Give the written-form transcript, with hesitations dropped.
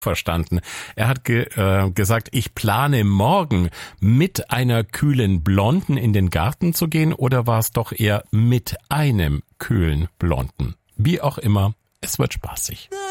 verstanden. Er hat gesagt, ich plane morgen mit einer kühlen Blonden in den Garten zu gehen, oder war es doch eher mit einem kühlen Blonden? Wie auch immer, es wird spaßig.